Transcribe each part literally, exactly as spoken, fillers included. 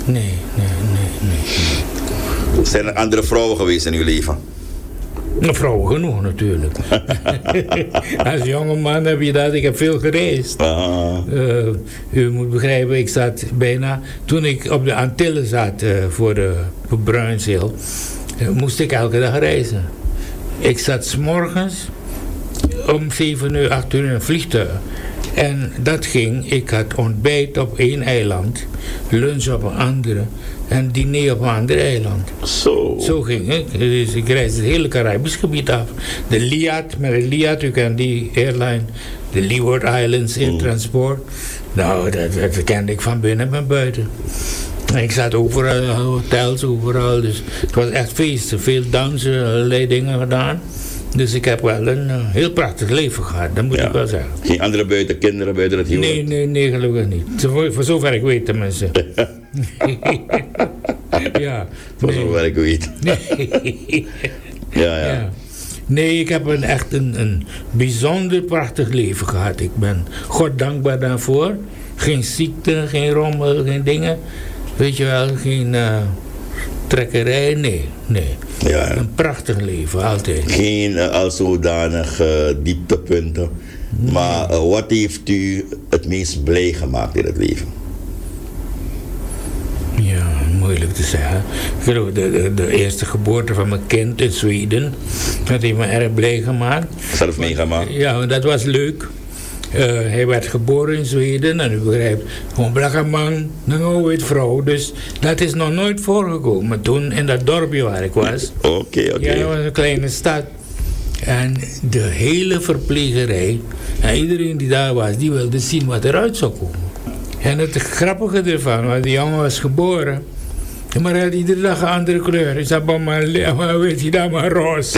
nee, nee, nee, nee. Zijn er andere vrouwen geweest in uw leven? Nou, vrouwen genoeg natuurlijk. Als jonge man heb je dat, ik heb veel gereisd. Uh, u moet begrijpen, ik zat bijna, toen ik op de Antillen zat uh, voor, de, voor Bruinzeel, uh, moest ik elke dag reizen. Ik zat 's morgens om zeven uur, acht uur in een vliegtuig. En dat ging, ik had ontbijt op één eiland, lunch op een andere en diner op een ander eiland. Zo. Zo ging het. Dus ik reisde het hele Caribisch gebied af. De Liat, met de Liat, u kent die airline, de Leeward Islands Air Transport. Nou, dat, dat kende ik van binnen en buiten. En ik zat overal, hotels overal, dus het was echt feesten. Veel dansen, allerlei dingen gedaan. Dus ik heb wel een uh, heel prachtig leven gehad, dat moet ja. ik wel zeggen. Geen andere buiten, kinderen buiten het huwelijk? Nee, nee, nee, gelukkig niet. Voor, voor zover ik weet tenminste. ja. Voor nee. zover ik weet. nee. ja, ja, ja. Nee, ik heb een, echt een, een bijzonder prachtig leven gehad. Ik ben God dankbaar daarvoor. Geen ziekte, geen rommel, geen dingen. Weet je wel, geen uh, trekkerij, nee, nee. Ja. Een prachtig leven, altijd. Geen uh, als zodanig uh, dieptepunten. Nee. Maar uh, wat heeft u het meest blij gemaakt in het leven? Ja, moeilijk te zeggen. Ik geloof, de, de, de eerste geboorte van mijn kind in Zweden, dat heeft me erg blij gemaakt. Zelf meegemaakt? Ja, dat was leuk. Uh, hij werd geboren in Zweden en u begrijpt, gewoon blakke man, een oude vrouw. Dus dat is nog nooit voorgekomen toen in dat dorpje waar ik was. Oké, okay, oké. Okay. Ja, het was een kleine stad. En de hele verplegerij, en iedereen die daar was, die wilde zien wat eruit zou komen. En het grappige ervan, want die jongen was geboren, maar hij had iedere dag een andere kleur. Ik zei, maar weet je dat maar roze.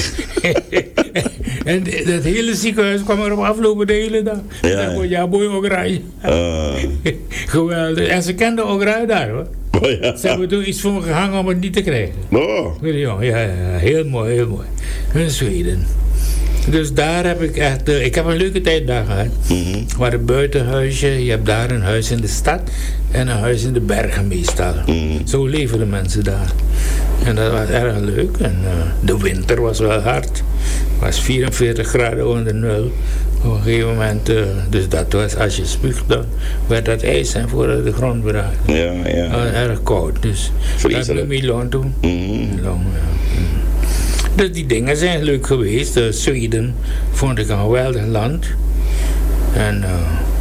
En dat hele ziekenhuis kwam erop aflopen de hele dag. Ja, ja. Ja, boy, Ogrij. Uh. Geweldig. En ze kenden Ogrij daar, hoor. Oh, ja. Ze hebben toen iets voor me gehangen om het niet te krijgen. Oh. Ja, ja, ja, heel mooi, heel mooi. In Zweden. Dus daar heb ik echt... Uh, ik heb een leuke tijd daar gehad. Mm-hmm. Waar een buitenhuisje, je hebt daar een huis in de stad en een huis in de bergen meestal. Mm-hmm. Zo leven de mensen daar. En dat was erg leuk. En uh, de winter was wel hard. Het was vierenveertig graden onder nul. Op een gegeven moment, uh, dus dat was, als je spuugt, dan werd dat ijs en voor de grond bereikt. Ja, ja. Het was erg koud, dus dat heb ik niet lang doen. Mm-hmm. Lang, ja. Mm. Dus die dingen zijn leuk geweest. Uh, Zweden vond ik een geweldig land. En uh,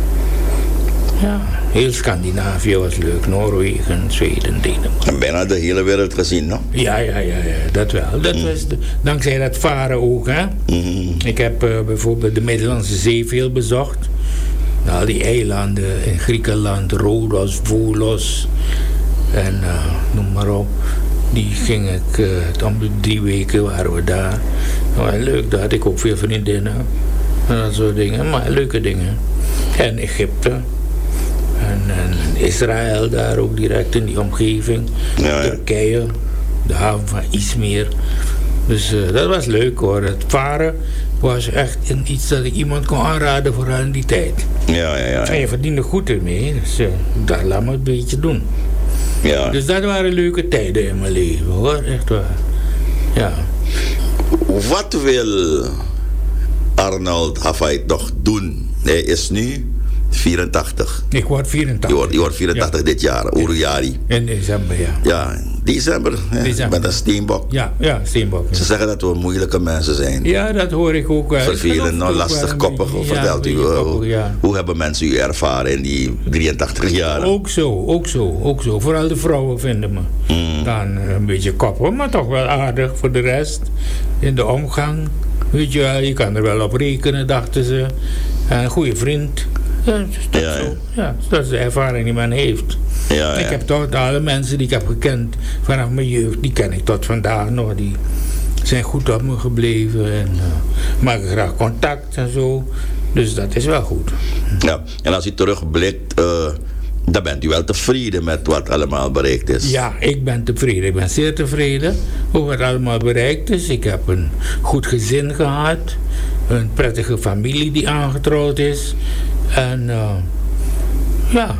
ja, heel Scandinavië was leuk. Noorwegen, Zweden, Denemarken. En bijna de hele wereld gezien, no? Ja, ja, ja, ja, dat wel. Dat mm. was de, dankzij dat varen ook, hè. Mm. Ik heb uh, bijvoorbeeld de Middellandse Zee veel bezocht. Al die eilanden in Griekenland, Rhodos, Volos en uh, noem maar op. Die ging ik, uh, om de drie weken waren we daar. Nou, leuk, daar had ik ook veel vriendinnen. En dat soort dingen, maar leuke dingen. En Egypte. En, en Israël daar ook direct in die omgeving. Ja, ja. Turkije, de haven van Izmir. Dus uh, dat was leuk hoor. Het varen was echt een, iets dat ik iemand kon aanraden voor aan die tijd. Ja, ja, ja. En je verdiende goed ermee, dus uh, dat laat me een beetje doen. Ja. Dus dat waren leuke tijden in mijn leven hoor, echt waar. Ja. Wat wil Arnold Hafait nog doen? Hij is nu vierentachtig. Ik word vierentachtig. Je wordt, je wordt vierentachtig ja. dit jaar, Uruyari. In december, ja. Ja, december, december. Met een steenbok. Ja, ja, steenbok. Ja. Ze zeggen dat we moeilijke mensen zijn. Ja, dat hoor ik ook wel. Vervelend, nou, lastig, koppig. Ja, vertelt u, koppig, ja. Hoe hebben mensen u ervaren in die drieëntachtig jaar? Ook zo, ook zo, ook zo. Vooral de vrouwen vinden me mm. dan een beetje koppig, maar toch wel aardig voor de rest. In de omgang, weet je wel, je kan er wel op rekenen, dachten ze. Een goede vriend. Ja, dat, ja, zo. Ja, dat is de ervaring die men heeft. Ja, ja. Ik heb toch alle mensen die ik heb gekend vanaf mijn jeugd, die ken ik tot vandaag nog. Die zijn goed op me gebleven en uh, maken graag contact en zo. Dus dat is wel goed. Ja, en als u terugblikt, uh, dan bent u wel tevreden met wat allemaal bereikt is. Ja, ik ben tevreden. Ik ben zeer tevreden over wat allemaal bereikt is. Ik heb een goed gezin gehad. Een prettige familie die aangetrouwd is. En uh, ja,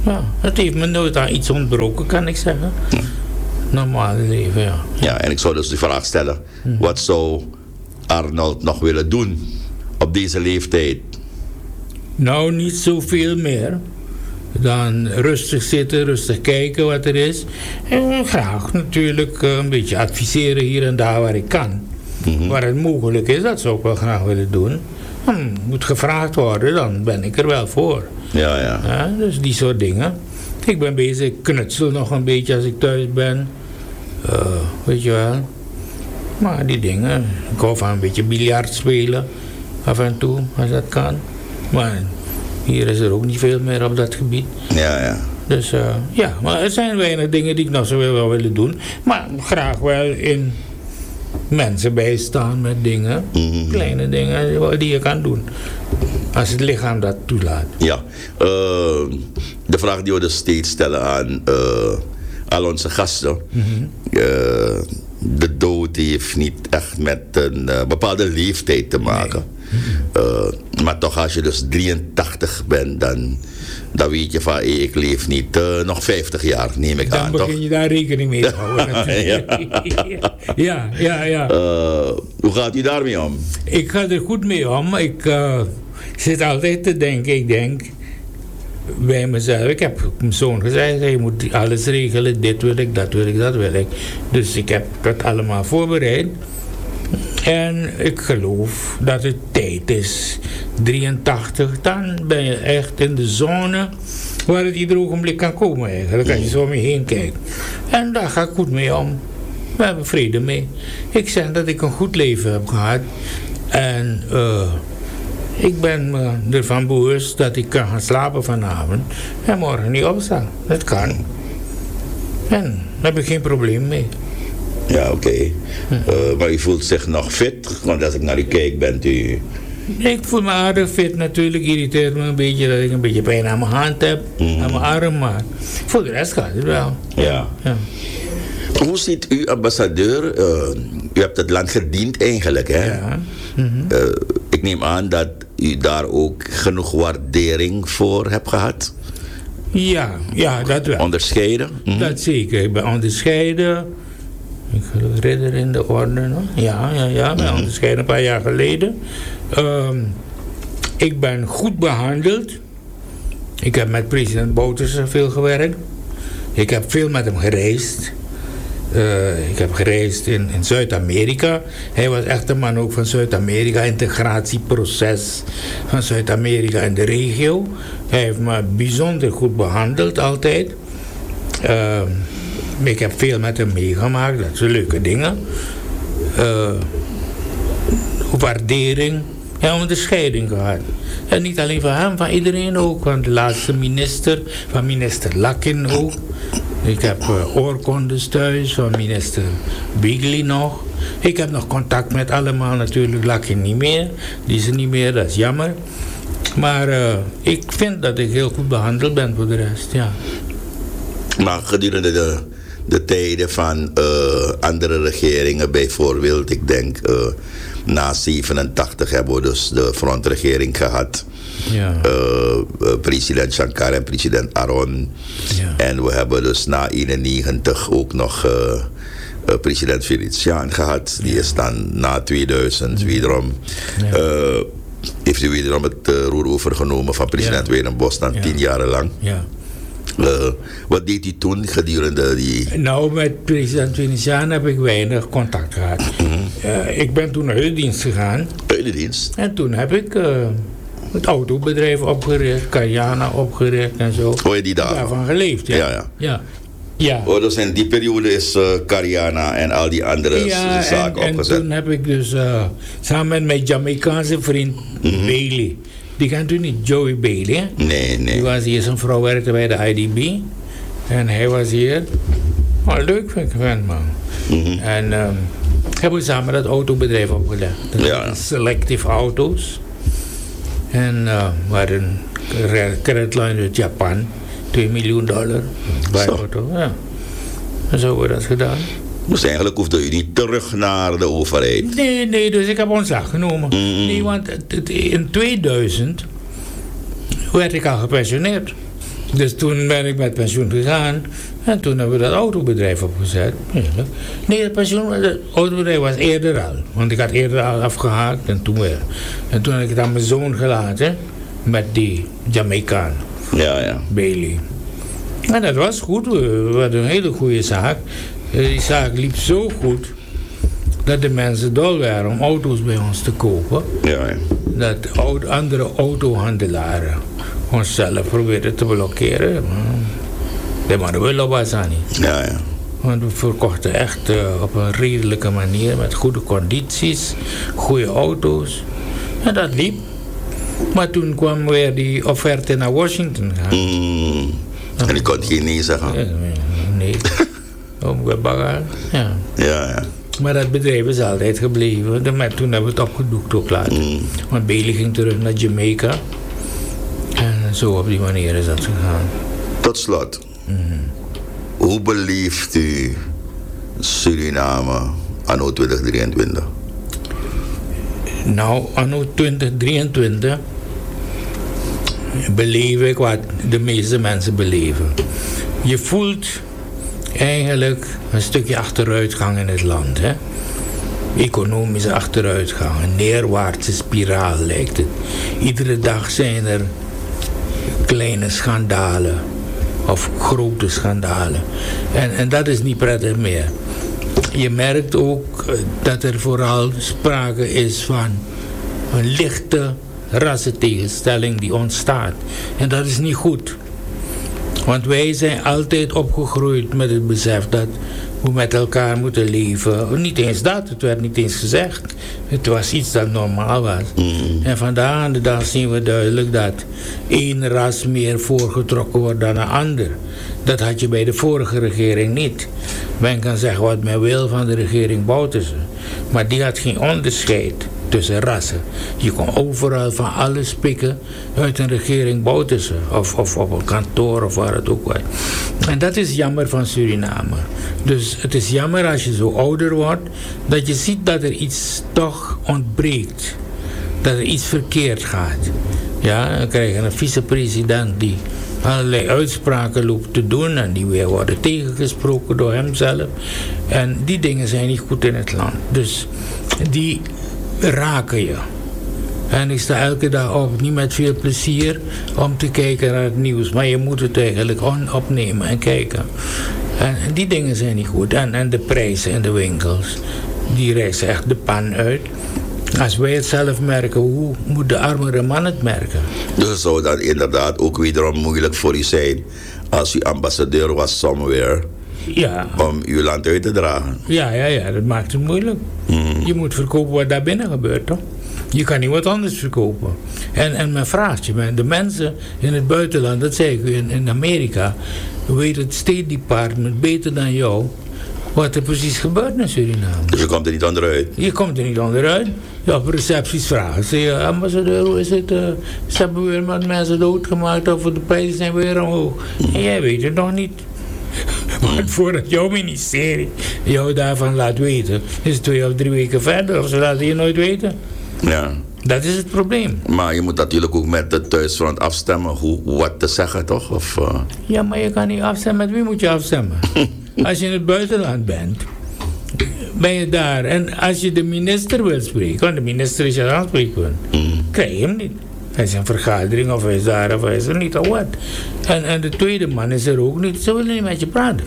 Ja, het heeft me nooit aan iets ontbroken, kan ik zeggen. Hm. Normale leven, ja. Ja, en ik zou dus de vraag stellen, hm. wat zou Arnold nog willen doen op deze leeftijd? Nou, niet zoveel meer. Dan rustig zitten, rustig kijken wat er is. En graag natuurlijk een beetje adviseren hier en daar waar ik kan. Mm-hmm. Waar het mogelijk is, dat zou ik wel graag willen doen. Dan moet gevraagd worden, dan ben ik er wel voor. Ja, ja. Ja, dus die soort dingen. Ik ben bezig, ik knutsel nog een beetje als ik thuis ben. Uh, weet je wel. Maar die dingen, ik hou van een beetje biljart spelen. Af en toe, als dat kan. Maar hier is er ook niet veel meer op dat gebied. Ja, ja. Dus uh, ja, maar er zijn weinig dingen die ik nog zo wel willen doen. Maar graag wel in mensen bijstaan met dingen. Mm-hmm. Kleine dingen die je kan doen. Als het lichaam dat toelaat. Ja. Uh, de vraag die we dus steeds stellen aan uh, al onze gasten. Mm-hmm. Uh, de dood heeft niet echt met een uh, bepaalde leeftijd te maken. Nee. Uh, maar toch, als je dus drieëntachtig bent, dan, dan weet je van, hey, ik leef niet uh, nog vijftig jaar, neem ik dan aan. Dan begin toch? je daar rekening mee te houden. ja, ja, ja. ja. Uh, hoe gaat u daarmee om? Ik ga er goed mee om. Ik uh, zit altijd te denken, ik denk bij mezelf. Ik heb mijn zoon gezegd, je moet alles regelen, dit wil ik, dat wil ik, dat wil ik. Dus ik heb dat allemaal voorbereid. En ik geloof dat het tijd is. drieëntachtig, dan ben je echt in de zone waar het ieder ogenblik kan komen eigenlijk. Als je zo om je heen kijkt. En daar ga ik goed mee om. We hebben vrede mee. Ik zeg dat ik een goed leven heb gehad. En uh, ik ben me ervan bewust dat ik kan gaan slapen vanavond. En morgen niet opstaan. Dat kan. En daar heb ik geen probleem mee. Ja, oké. Okay. Uh, maar u voelt zich nog fit? Want als ik naar u kijk, bent u... Ik voel me aardig fit natuurlijk. Irriteert me een beetje dat ik een beetje pijn aan mijn hand heb. Mm-hmm. Aan mijn arm, maar voor de rest gaat het wel. Ja. ja. Hoe ziet u, ambassadeur? Uh, u hebt het land gediend eigenlijk, hè? Ja. Mm-hmm. Uh, ik neem aan dat u daar ook genoeg waardering voor hebt gehad? Ja, ja, dat wel. Onderscheiden? Mm-hmm. Dat zeker. Ik ben onderscheiden. Ik geloof ridder in de orde. No? Ja, ja, ja. Ik ben mm-hmm. onderscheiden een paar jaar geleden. Um, ik ben goed behandeld. Ik heb met president Bouterse veel gewerkt. Ik heb veel met hem gereisd. Uh, ik heb gereisd in, in Zuid-Amerika. Hij was echt een man ook van Zuid-Amerika. Integratieproces van Zuid-Amerika in de regio. Hij heeft me bijzonder goed behandeld altijd. Uh, ik heb veel met hem meegemaakt. Dat zijn leuke dingen. Uh, waardering. En onderscheiding gehad. En niet alleen van hem, van iedereen ook. Van de laatste minister, van minister Lakin ook. Ik heb uh, oorkondes thuis van minister Bigley nog. Ik heb nog contact met allemaal natuurlijk. Lakin niet meer. Die is er niet meer, dat is jammer. Maar uh, ik vind dat ik heel goed behandeld ben voor de rest, ja. Maar gedurende de, de tijden van uh, andere regeringen, bijvoorbeeld, ik denk uh, na zevenentachtig hebben we dus de frontregering gehad. Ja. Uh, uh, president Shankar en president Aron. Ja. En we hebben dus na eenennegentig ook nog uh, uh, president Felician gehad. Die is dan na tweeduizend ja. wederom. Ja. Uh, heeft u wederom het uh, roer overgenomen van president ja. Weidenbos dan ja. tien jaren lang. Ja. Uh, wat deed u toen gedurende die... Nou, met president Felician heb ik weinig contact gehad. Mm-hmm. Uh, ik ben toen naar hulpdienst gegaan. Hulpdienst? En toen heb ik... Uh, het autobedrijf opgericht, Cariana opgericht en zo. Hoor je die dagen? Daarvan geleefd, ja. Ja, ja. ja. ja. Oh, dus in die periode is uh, Cariana en al die andere ja, zaken en, opgezet. En toen heb ik dus uh, samen met mijn Jamaicaanse vriend mm-hmm. Bailey. Die kent u niet, Joey Bailey, hè? Nee, nee. Die was hier, zijn vrouw werkte bij de I D B. En hij was hier. Oh, leuk vind ik van man. Mm-hmm. En um, hebben we samen dat autobedrijf opgelegd. Dat ja. Selective auto's. En uh, we hadden een creditline uit Japan, twee miljoen dollar. Bij auto, ja. En zo hebben we dat gedaan. Dus eigenlijk hoefde u niet terug naar de overheid? Nee, nee, dus ik heb ontslag genomen. Mm-hmm. Nee, want in tweeduizend werd ik al gepensioneerd. Dus toen ben ik met pensioen gegaan. En toen hebben we dat autobedrijf opgezet. Nee, het pensioen, het autobedrijf was eerder al. Want ik had eerder al afgehaakt en toen weer. En toen heb ik het aan mijn zoon gelaten. Met die Jamaicaan. Ja, ja. Bailey. En dat was goed. We hadden een hele goede zaak. Die zaak liep zo goed. Dat de mensen dol waren om auto's bij ons te kopen. Ja, ja. Dat andere autohandelaren onszelf probeerden te blokkeren. Dat maar willen was dat niet. Ja, ja. Want we verkochten echt uh, op een redelijke manier. Met goede condities. Goede auto's. En dat liep. Maar toen kwam weer die offerte naar Washington gaan. Mm. En die kon geen nee zeggen. Ja, nee. Omgebakken. Ja. Ja, ja. Maar dat bedrijf is altijd gebleven. Maar toen hebben we het opgedoekt ook later. Mm. Want Bailey ging terug naar Jamaica. En zo op die manier is dat gegaan. Tot slot. Mm. Hoe beleeft u Suriname anno twintig drieëntwintig? Nou, anno twintig drieëntwintig beleef ik wat de meeste mensen beleven. Je voelt eigenlijk een stukje achteruitgang in het land. Hè? Economische achteruitgang, een neerwaartse spiraal lijkt het. Iedere dag zijn er kleine schandalen of grote schandalen. En, en dat is niet prettig meer. Je merkt ook dat er vooral sprake is van een lichte rassentegenstelling die ontstaat. En dat is niet goed. Want wij zijn altijd opgegroeid met het besef dat we met elkaar moeten leven. Niet eens dat, het werd niet eens gezegd. Het was iets dat normaal was. Mm. En vandaag aan de dag zien we duidelijk dat één ras meer voorgetrokken wordt dan een ander. Dat had je bij de vorige regering niet. Men kan zeggen wat men wil van de regering Bouterse. Maar die had geen onderscheid tussen rassen. Je kon overal van alles pikken uit een regering Bouterse. Of, of op een kantoor of waar het ook was. En dat is jammer van Suriname. Dus het is jammer als je zo ouder wordt, dat je ziet dat er iets toch ontbreekt. Dat er iets verkeerd gaat. Ja, dan krijg je een vicepresident die allerlei uitspraken loopt te doen en die weer worden tegengesproken door hemzelf. En die dingen zijn niet goed in het land. Dus die raken je. En ik sta elke dag op, niet met veel plezier, om te kijken naar het nieuws. Maar je moet het eigenlijk on- opnemen en kijken. En die dingen zijn niet goed. En, en de prijzen in de winkels, die reizen echt de pan uit. Als wij het zelf merken, hoe moet de armere man het merken? Dus het zou dan inderdaad ook wederom moeilijk voor u zijn als u ambassadeur was somewhere. Ja. Om uw land uit te dragen. Ja, ja, ja, dat maakt het moeilijk. Mm. Je moet verkopen wat daar binnen gebeurt, toch? Je kan niet wat anders verkopen. En, en men vraagt je, de mensen in het buitenland, dat zei ik u in, in Amerika, weet het State Department beter dan jou wat er precies gebeurt in Suriname. Dus je komt er niet onderuit? Je komt er niet onderuit. Ja, op recepties vragen ze, ja, ambassadeur, hoe is het? Uh, ze hebben weer met mensen doodgemaakt of de prijzen zijn weer omhoog. Mm. En jij weet het nog niet. Want voordat jouw ministerie jou daarvan laat weten, is het twee of drie weken verder of ze laten je nooit weten. Ja. Dat is het probleem. Maar je moet natuurlijk ook met het thuisfront afstemmen hoe, wat te zeggen, toch? Of, uh... Ja, maar je kan niet afstemmen. Met wie moet je afstemmen? Als je in het buitenland bent, ben je daar. En als je de minister wil spreken, want de minister is je aanspreekpunt, mm. krijg je hem niet. Hij is een vergadering of hij is daar of hij is er niet of wat. En, en de tweede man is er ook niet. Ze willen niet met je praten.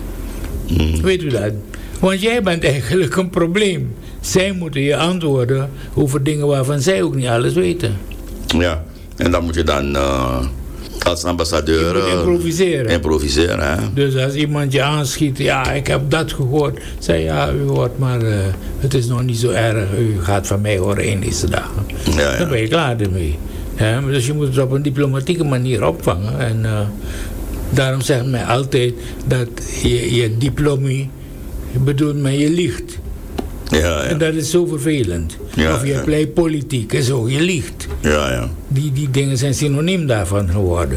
Mm. Weet u dat? Want jij bent eigenlijk een probleem. Zij moeten je antwoorden over dingen waarvan zij ook niet alles weten. Ja, en dan moet je dan uh, als ambassadeur... Je moet improviseren. Improviseren, hè? Dus als iemand je aanschiet, ja, ik heb dat gehoord. Zeg, ja, u hoort maar, uh, het is nog niet zo erg. U gaat van mij horen in deze dagen. Ja, ja. Dan ben je klaar ermee. Ja, dus je moet het op een diplomatieke manier opvangen. En uh, daarom zegt men altijd dat je, je diplomie bedoelt men je liegt. Ja, ja. En dat is zo vervelend. Ja, of je hebt ja. politiek en zo, je liegt. Ja, ja. Die, die dingen zijn synoniem daarvan geworden.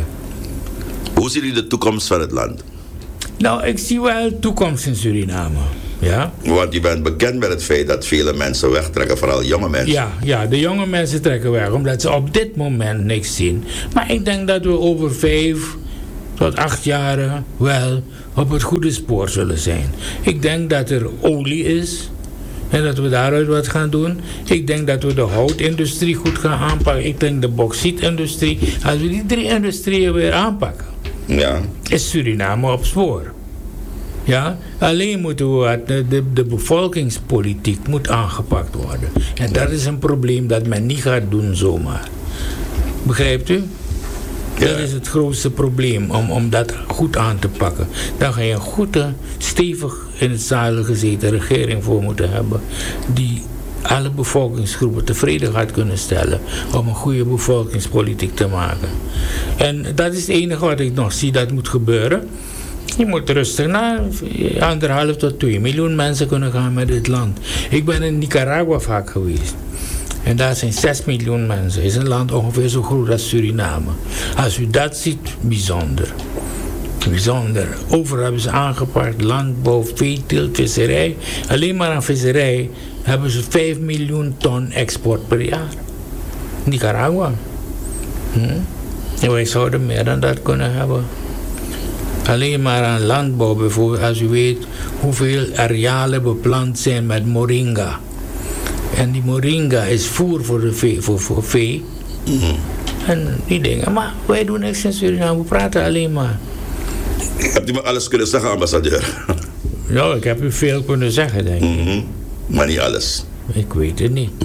Hoe ziet u de toekomst van het land? Nou, ik zie wel toekomst in Suriname. Ja? Want u bent bekend met het feit dat vele mensen wegtrekken, vooral jonge mensen. Ja, ja, de jonge mensen trekken weg, omdat ze op dit moment niks zien. Maar ik denk dat we over vijf, tot acht jaren wel op het goede spoor zullen zijn. Ik denk dat er olie is en dat we daaruit wat gaan doen. Ik denk dat we de houtindustrie goed gaan aanpakken. Ik denk de bauxietindustrie. Als we die drie industrieën weer aanpakken, ja, is Suriname op spoor. Ja, alleen moeten we wat, de, de, de bevolkingspolitiek moet aangepakt worden. En dat is een probleem dat men niet gaat doen zomaar. Begrijpt u? Ja. Dat is het grootste probleem, om, om dat goed aan te pakken. Dan ga je een goede, stevig in het zadel gezeten regering voor moeten hebben, die alle bevolkingsgroepen tevreden gaat kunnen stellen om een goede bevolkingspolitiek te maken. En dat is het enige wat ik nog zie dat moet gebeuren. Je moet rustig naar anderhalf tot twee miljoen mensen kunnen gaan met dit land. Ik ben in Nicaragua vaak geweest. En daar zijn zes miljoen mensen. Het is een land ongeveer zo groot als Suriname. Als u dat ziet, bijzonder. Bijzonder. Overal hebben ze aangepakt. Landbouw, veeteelt, visserij. Alleen maar aan visserij hebben ze vijf miljoen ton export per jaar. Nicaragua. Hm? En wij zouden meer dan dat kunnen hebben. Alleen maar aan landbouw bijvoorbeeld. Als u weet hoeveel arealen beplant zijn met moringa. En die moringa is voer voor de vee. Voor, voor vee. Mm-hmm. En die dingen. Maar wij doen niks in Suriname. We praten alleen maar. Hebt u me alles kunnen zeggen, ambassadeur? Ja, ik heb u veel kunnen zeggen, denk ik. Mm-hmm. Maar niet alles. Ik weet het niet.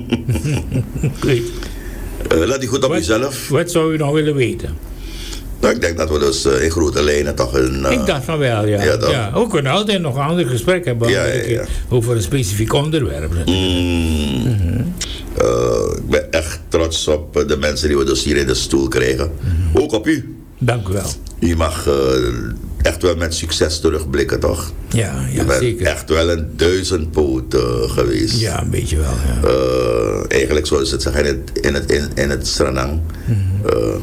ik weet. Uh, let u goed op wat, uzelf. Wat zou u nog willen weten? Nou, ik denk dat we dus uh, in grote lijnen toch een... Uh, ik dacht van wel, ja. ja, ja. We kunnen altijd nog een ander gesprek hebben ja, ja, ja. over een specifiek onderwerp. Mm. Mm-hmm. Uh, ik ben echt trots op de mensen die we dus hier in de stoel krijgen. Mm-hmm. Ook op u. Dank u wel. U mag uh, echt wel met succes terugblikken, toch? Ja, ja, je bent zeker. Echt wel een duizendpoot uh, geweest. Ja, een beetje wel, ja. Uh, eigenlijk zoals het zeggen in het, in het, in, in het Sranang. Mm-hmm. Uh,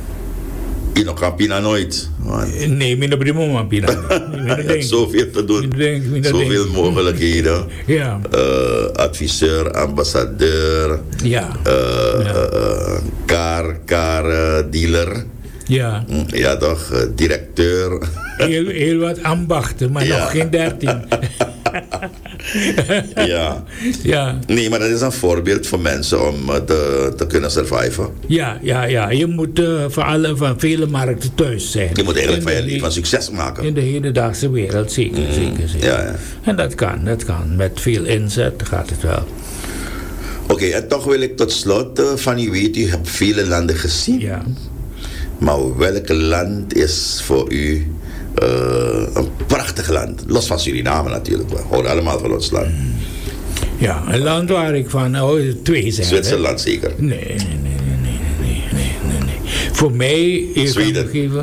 Je nog kan Pina nooit. Man. Nee, minder prima man Pina. Je hebt zoveel te doen. Denk, zoveel denk. mogelijkheden. Ja. Uh, adviseur, ambassadeur. Ja. Uh, ja. Uh, car, car uh, dealer. Ja. Ja toch, uh, directeur. Heel, heel wat ambachten, maar ja. nog geen dertien. ja. ja. Nee, maar dat is een voorbeeld voor mensen om te, te kunnen surviven. Ja, ja, ja. Je moet uh, voor alle, van vele markten thuis zijn. Je moet eigenlijk van je leven succes maken. In de hedendaagse wereld, zeker, mm. zeker, zeker. Ja, ja. En dat kan, dat kan. Met veel inzet gaat het wel. Oké, okay, en toch wil ik tot slot uh, van u weten, u hebt vele landen gezien. Ja. Maar welk land is voor u uh, een prachtig land? Los van Suriname natuurlijk. We houden allemaal van ons land. Ja, een land waar ik van... Oh, twee zijn. Zwitserland hè? Zeker? Nee, nee, nee, nee, nee, nee, nee, nee. Voor mij... Zweden? Gegeven,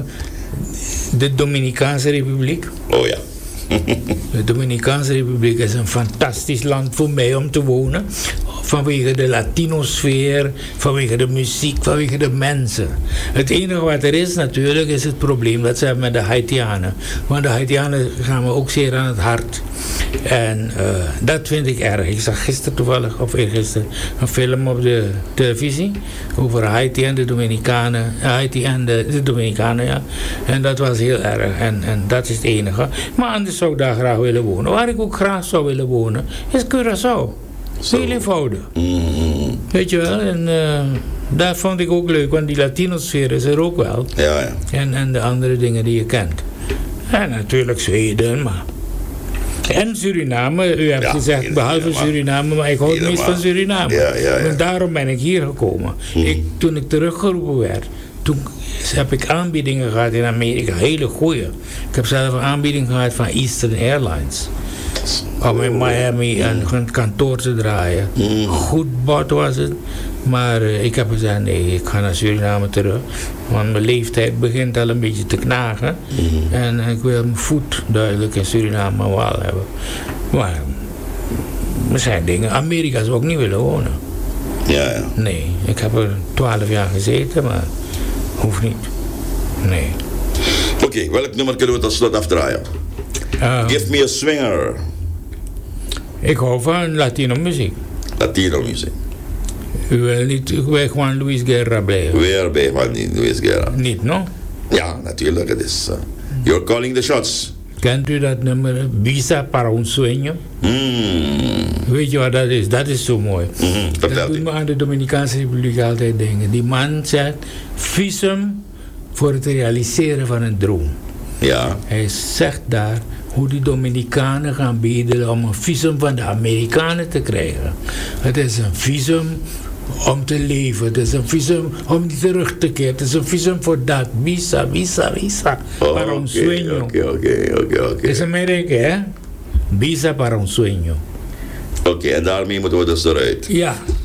de Dominicaanse Republiek. Oh ja. De Dominicaanse Republiek is een fantastisch land voor mij om te wonen. Vanwege de Latino-sfeer, vanwege de muziek, vanwege de mensen. Het enige wat er is natuurlijk is het probleem dat ze hebben met de Haitianen. Want de Haitianen gaan me ook zeer aan het hart. En uh, dat vind ik erg. Ik zag gisteren toevallig, of eergisteren, een film op de televisie over Haiti en de Dominicanen. Haiti en de, de Dominicanen, ja. En dat was heel erg. En, en dat is het enige. Maar anders zou ik daar graag willen wonen. Waar ik ook graag zou willen wonen, is Curaçao. Heel eenvoudig. Mm. Weet je wel, en uh, dat vond ik ook leuk, want die Latino-sfeer is er ook wel. Ja, ja. En, en de andere dingen die je kent. En natuurlijk Zweden, maar... En Suriname, u hebt ja, gezegd, behalve helemaal. Suriname, maar ik hou het meest van Suriname. Ja, ja, ja. En daarom ben ik hier gekomen. Mm. Ik, toen ik teruggeroepen werd, toen heb ik aanbiedingen gehad in Amerika, hele goeie. Ik heb zelf een aanbieding gehad van Eastern Airlines. Om in Miami een kantoor te draaien. Mm. Goed bod was het. Maar uh, ik heb gezegd, nee, ik ga naar Suriname terug. Want mijn leeftijd begint al een beetje te knagen. Mm. En ik wil mijn voet duidelijk in Suriname wel hebben. Maar er zijn dingen. Amerika zou ik niet willen wonen. Ja, ja. Nee, ik heb er twaalf jaar gezeten, maar hoeft niet. Nee. Oké, okay, welk nummer kunnen we tot slot afdraaien? Uh, Give me a swinger. Ik hou van Latino muziek. Latino muziek. U wil niet bij Juan Luis Guerra blijven? Weer bij Juan Luis Guerra. Niet, no? Ja, natuurlijk. Het is, uh, you're calling the shots. Kent u dat nummer? Visa para un sueño? Mm. Weet je wat dat is? Dat is zo mooi. Mm-hmm. Dat doet me aan de Dominicaanse Republiek altijd denken. Die man zegt, visum voor het realiseren van een droom. Ja. Hij zegt daar hoe die Dominicanen gaan bedelen om een visum van de Amerikanen te krijgen. Het is een visum om te leven. Het is een visum om niet terug te keren. Het is een visum voor dat. Visa, visa, visa. Oh, para un sueño. Oké, oké, oké, oké. Is Amerika, hè? Visa para un sueño. Oké, okay, en daarmee moeten we dus eruit. Ja.